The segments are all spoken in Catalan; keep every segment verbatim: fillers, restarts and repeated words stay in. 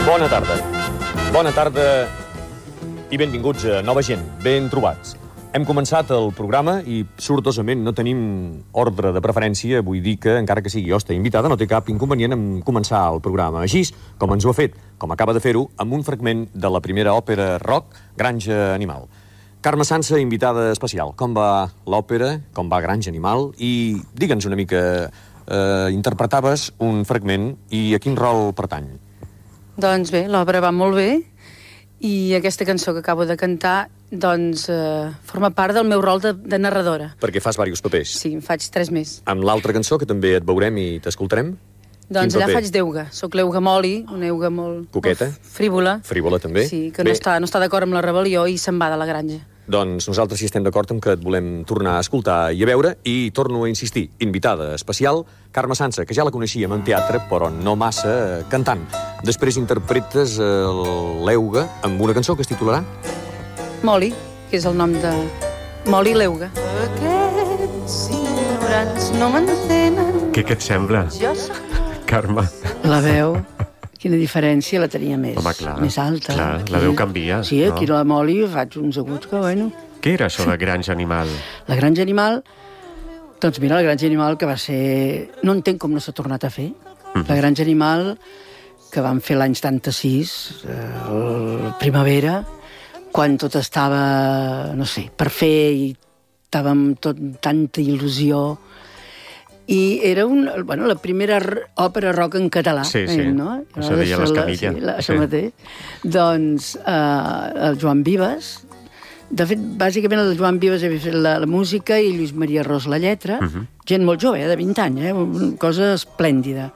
Bona tarda. Bona tarda i benvinguts a nova gent, ben trobats. Hem començat el programa i, sortosament, no tenim ordre de preferència. Vull dir que, encara que sigui hoste invitada, no té cap inconvenient en començar el programa. Així, com ens ho ha fet, com acaba de fer-ho, amb un fragment de la primera òpera rock, Granja Animal. Carme Sansa, invitada especial. Com va l'òpera? Com va Granja Animal? I digue'ns una mica, eh, interpretaves un fragment i a quin rol pertany? Doncs bé, l'obra va molt bé i aquesta cançó que acabo de cantar doncs eh, forma part del meu rol de, de narradora. Perquè fas diversos papers. Sí, en faig tres més. Amb l'altra cançó, que també et veurem i t'escoltarem? Doncs allà faig d'Euga. Soc l'Euga Moli, una Euga molt... Coqueta. Molt frívola. Frívola, també. Sí, que no està, no està d'acord amb la rebel·lió i se'n va de la granja. Doncs nosaltres sí estem d'acord amb que et volem tornar a escoltar i a veure, i torno a insistir, invitada especial, Carme Sansa, que ja la coneixíem en teatre, però no massa cantant. Després interpretes l'Euga amb una cançó que es titularà? Moli, que és el nom de... Moli l'Euga. Aquests ignorants no m'entenen. Què, què et sembla, Carme? La veu, quina diferència, la tenia més, Home, clar, més alta. clar, aquí, la veu canvia, Sí, aquí no? a la Moli faig uns aguts que, bueno... Què era això de Granja Animal? La Granja Animal, doncs mira, la Granja Animal que va ser... No entenc com no s'ha tornat a fer. Mm. La Granja Animal que van fer l'any setanta-sis, eh, primavera, quan tot estava, no sé, per fer i estàvem tot tanta il·lusió. I era un, bueno, la primera òpera rock en català. Sí, sí, eh, no? això deia l'Escamilla. Sí, la, sí. això mateix. Doncs eh, el Joan Vives, de fet, bàsicament el Joan Vives havia fet la, la música i Lluís Maria Ros la lletra, uh -huh. gent molt jove, eh, de vint anys, eh, una cosa esplèndida.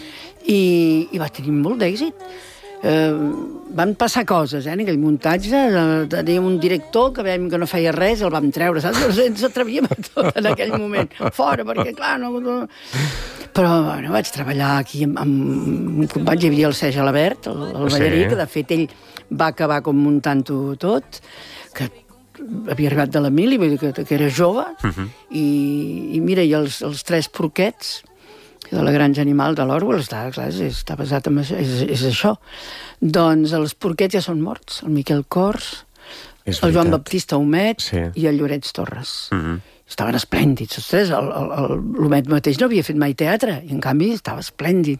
I, i va tenir molt d'èxit. Eh, van passar coses, eh, en aquell muntatge. Eh, teníem un director que veiem que no feia res, el vam treure, saps? Ens atrevíem a tot en aquell moment. Fora, perquè, clar, no... no... Però, bueno, vaig treballar aquí amb, amb un company, hi havia el Sergi Alabert, el, el ballarí, sí. que de fet ell va acabar com muntant-ho tot, que havia arribat de la mili, vull dir que, que era jove, uh -huh. i, i mira, i els, els tres porquets de la Granja Animal de l'Orwell, està, clar, està basat en això, és, és això. Doncs els porquets ja són morts, el Miquel Cors, és el Joan veritat. Baptista Homet Sí. i el Llorenç Torres. Uh -huh. Estaven esplèndids, els tres. L'Homet mateix no havia fet mai teatre, i en canvi estava esplèndid.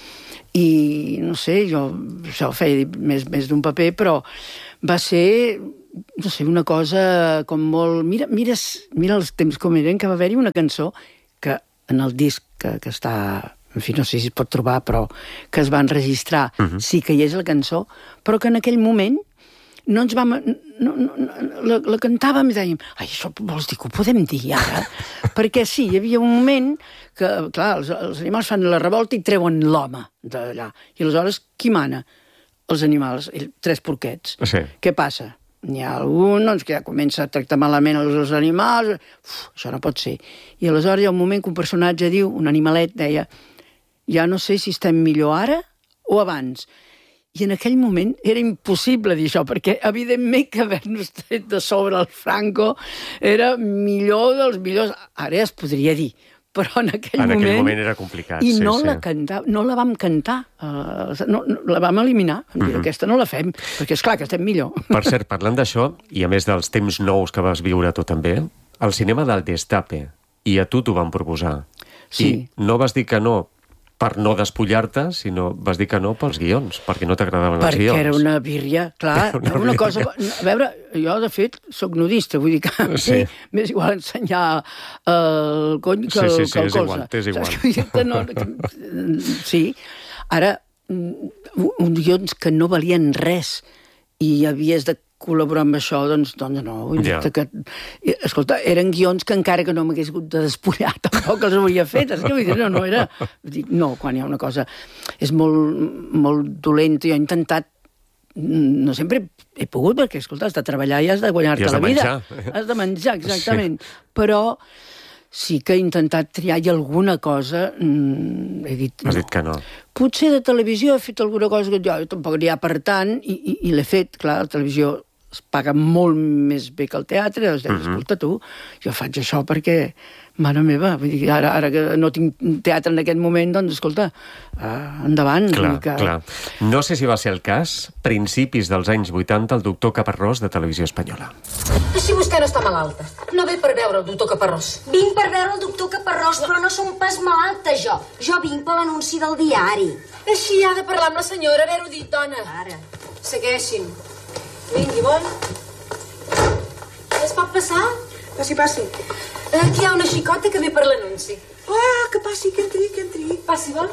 I, no sé, jo això feia més, més d'un paper, però va ser, no sé, una cosa com molt... Mira, mira, mira els temps com eren, que va haver-hi una cançó que en el disc que, que està... En fi, no sé si es pot trobar, però que es va enregistrar. Uh-huh. Sí que hi és la cançó, però que en aquell moment no ens vam... No, no, la, la cantàvem i dèiem, ai, això vols dir que ho podem dir ara? Perquè sí, hi havia un moment que, clar, els, els animals fan la revolta i treuen l'home d'allà. I aleshores, qui mana? Els animals, ell, tres porquets. Sí. Què passa? N'hi ha algun doncs, que ja comença a tractar malament els, els animals. Uf, això no pot ser. I aleshores hi ha un moment que un personatge diu, un animalet, deia, ja no sé si estem millor ara o abans. I en aquell moment era impossible dir això, perquè evidentment que haver-nos tret de sobre el Franco era millor dels millors. Ara ja es podria dir, però en aquell en moment... En aquell moment era complicat, I sí, no sí. la cantava, no la vam cantar, uh, no, no, la vam eliminar. Vam dir, uh-huh. aquesta no la fem, perquè és clar que estem millor. Per cert, parlant d'això, i a més dels temps nous que vas viure tu també, el cinema del Destape, i a tu t'ho van proposar. Sí. I no vas dir que no per no despullar-te, sinó vas dir que no pels guions, perquè no t'agradaven els guions. Perquè era una birria, clar, era una, una cosa... A veure, jo, de fet, sóc nudista, vull dir que a mi sí. m'és igual ensenyar el cony que el, sí, sí, sí, que el és colze. igual, t'és igual. Que no, que, sí. Ara, uns guions que no valien res i havies de col·laborar amb això, doncs, doncs no. Vull dir que, escolta, eren guions que encara que no m'hagués hagut de despullar, tampoc els hauria fet. És que vull dir, no, no era... Dir, no, quan hi ha una cosa... És molt, molt dolenta. Jo he intentat... No sempre he pogut, perquè, escolta, has de treballar i has de guanyar-te la vida. Has de menjar, exactament. Sí. Però sí que he intentat triar i alguna cosa... Mmm, he dit... Has no. dit que no. Potser de televisió he fet alguna cosa que jo tampoc n'hi ha per tant i, i, i l'he fet, clar, la televisió es paga molt més bé que el teatre, es deia, Mhm. escolta tu, jo faig això perquè, mare meva, vull dir, ara, ara que no tinc teatre en aquest moment, doncs, escolta, uh, endavant. Clar, vull dir que... clar. No sé si va ser el cas, principis dels anys vuitanta, el doctor Caparrós de Televisió Espanyola. Si vostè no està malalta, no ve per veure el doctor Caparrós. Vinc per veure el doctor Caparrós, però no som pas malalta, jo. Jo vinc per l'anunci del diari. Així ha de parlar amb la senyora, haver-ho dit, dona. Ara. Segueixin. Vingui, bon. Es pot passar? Passi, passi. Aquí hi ha una xicota que ve per l'anunci. Ah, que passi, que entri, que entri. Passi, bon.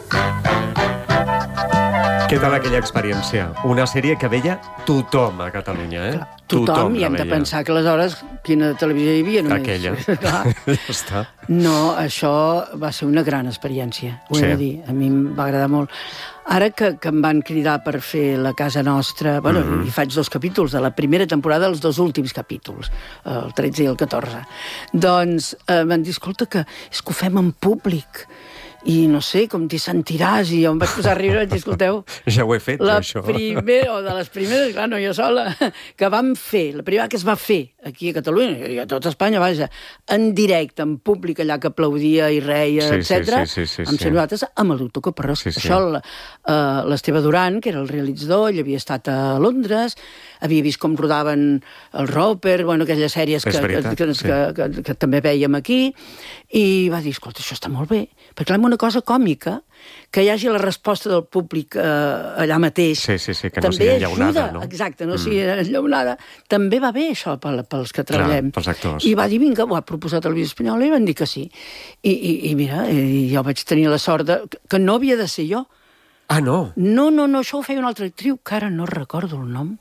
Què tal aquella experiència? Una sèrie que veia tothom a Catalunya, eh? Tothom, i la hem de veia. pensar que aleshores quina televisió hi havia només. Aquella. Clar. Ja està. No, això va ser una gran experiència, ho Sí. he de dir. A mi em va agradar molt. Ara que, que em van cridar per fer La casa nostra, bueno, Mhm. i faig dos capítols de la primera temporada, els dos últims capítols, el tretze i el catorze, doncs eh, van dir, escolta, que és que ho fem en públic, i no sé, com t'hi sentiràs, i jo em vaig posar a riure i vaig dir, escolteu, Ja ho he fet, la això. primera, o de les primeres, clar, no jo sola, que vam fer, la primera que es va fer aquí a Catalunya, i a tot Espanya, vaja, en directe, en públic, allà que aplaudia i reia, Sí, sí, etcètera, sí, sí, sí, amb sí. ser nosaltres, amb el doctor Caparrós. Sí, sí. Això, la- eh, l'Esteve Duran, que era el realitzador, ell havia estat a Londres, havia vist com rodaven el Roper, bueno, aquelles sèries que, És veritat, que, que, sí. que, que, que també veiem aquí, i va dir, escolta, això està molt bé, perquè clar, amb una cosa còmica, que hi hagi la resposta del públic eh, allà mateix, Sí, sí, sí, que no també sigui enllaunada, ajuda, no? exacte, no Mm. sigui enllaunada, també va bé això pel, pels que Clar, treballem. pels actors. I va dir, vinga, ho ha proposat Televisió Espanyola, i van dir que sí. I, i, i mira, i jo vaig tenir la sort de, que, que no havia de ser jo. Ah, no? No, no, no, això ho feia una altra actriu, que ara no recordo el nom.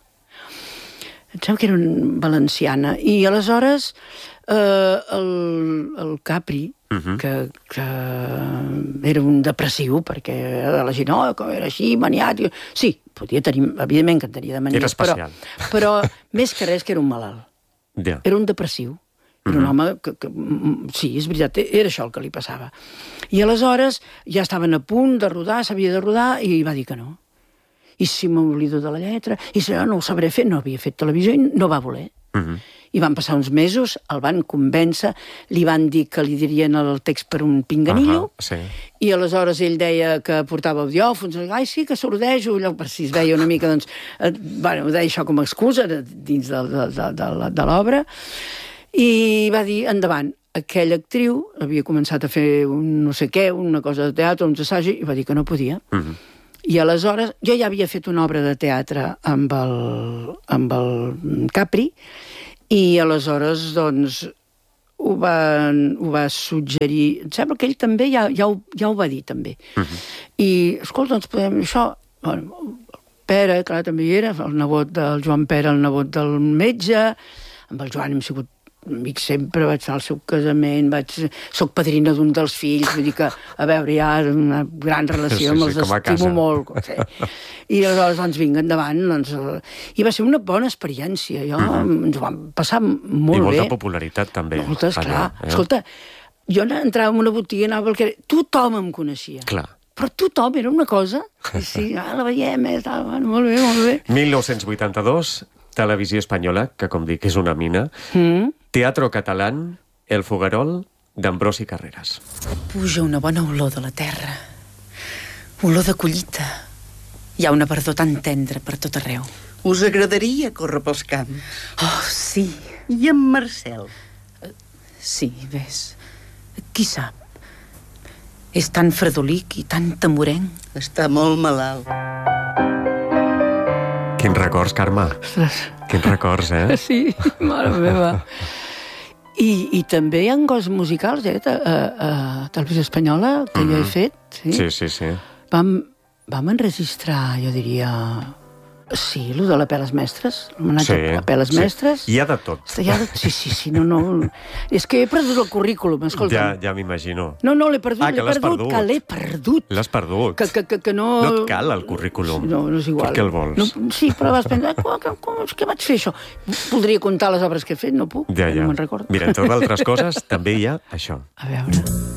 Em sembla que era una valenciana. I aleshores eh, el, el Capri, Mhm. que, que era un depressiu, perquè la gent, oh, que era així, maniàtic... Sí, podia tenir, evidentment que en tenia de manies, Era especial. Però, però més que res que era un malalt. Ja. Era un depressiu. Era un home que, que... mm, Sí, és veritat, era això el que li passava. I aleshores ja estaven a punt de rodar, s'havia de rodar, i va dir que no. I si m'oblido de la lletra, i si no, no ho sabré fer, no havia fet televisió i no va voler. Mhm. I van passar uns mesos, el van convèncer, li van dir que li dirien el text per un pinganillo, Ahà, sí. i aleshores ell deia que portava audiòfons, ai, sí, que sordejo, allò, per si es veia una mica, doncs, eh, bueno, ho deia això com a excusa de, dins de, de, de, de, la- de l'obra, i va dir, endavant. Aquella actriu havia començat a fer un no sé què, una cosa de teatre, uns assajos, i va dir que no podia. Mhm. I aleshores, jo ja havia fet una obra de teatre amb el, amb el Capri, i aleshores, doncs, ho va, ho va suggerir... Em sembla que ell també ja, ja, ho, ja ho va dir, també. Uh-huh. I, escolta, doncs podem... Això... Bueno, Pere, clar, també hi era, el nebot del Joan Pere, el nebot del metge, amb el Joan hem sigut amics sempre, vaig anar al seu casament, vaig... soc padrina d'un dels fills, vull dir que, a veure, hi ha una gran relació, Sí, amb sí, els com a estimo casa. molt. Sí. I aleshores, doncs, vinga, endavant. Doncs, eh, I va ser una bona experiència. Jo, Mhm. ens ho vam passar molt I molta bé. popularitat, també. Moltes, allò, clar. eh? Escolta, jo entrava en una botiga, anava al carrer, tothom em coneixia. Clar. Però tothom era una cosa. I sí, ah, la veiem, eh, tal, bueno, molt bé, molt bé. mil nou-cents vuitanta-dos, Televisió Espanyola, que com dic és una mina, Mm. Teatro Catalán, El Foguerol, d'Ambrosi Carreras. Puja una bona olor de la terra. Olor de collita. Hi ha una verdor tan tendra per tot arreu. Us agradaria córrer pels camps? Oh, sí, I en Marcel? sí, ves. Qui sap? És tan fredolic i tan tamorenc. Està molt malalt. Quins records, Carme. Quins records, eh? Sí, mare meva. I, I també hi ha coses musicals, eh, a, a, a Televisió Espanyola, que jo he fet. Sí? Sí, sí, sí. Vam, vam enregistrar, jo diria... Sí, el de l'Apeles Mestres, l'homenatge Sí, a Apeles sí. Mestres. Hi ha de tot. Hi ha de... Sí, sí, sí, no, no... És que he perdut el currículum, escolta. Ja, ja m'imagino. No, no, l'he perdut, Ah, que l'he l'has perdut, perdut. que l'he perdut. L'has perdut. Que, que, que, que no... No et cal el currículum. No, no és igual. Per què el vols? No, sí, però vas pensar, com, com, com, què vaig fer això? Voldria contar les obres que he fet, no puc. Ja, ja. No me'n recordo. Mira, entre d'altres coses, també hi ha això. A veure...